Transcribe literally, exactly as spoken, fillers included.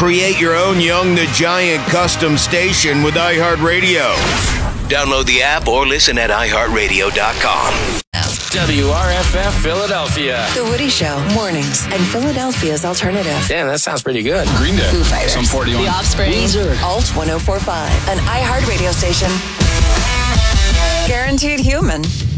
Create your own Young the Giant custom station with iHeartRadio. Download the app or listen at i heart radio dot com. W R F F Philadelphia. The Woody Show, mornings, and Philadelphia's alternative. Damn, that sounds pretty good. Green Day. Foo Fighters. Some forty on. The Offspring. Alt one oh four point five. An iHeart radio station. Guaranteed human.